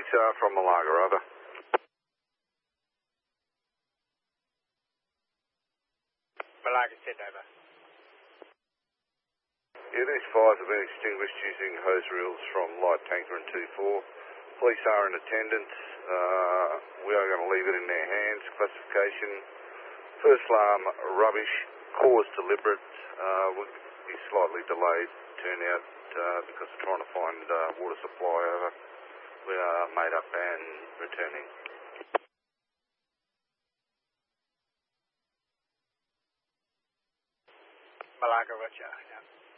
from Malaga, over. Malaga, send over. Yeah, these fires have been extinguished using hose reels from light tanker and 2-4. Police are in attendance. We are going to leave it in their hands. Classification, first alarm, rubbish, cause deliberate. Will be slightly delayed turnout because we're trying to find water supply, over. We are made up and returning. Malaga, roger. Yeah.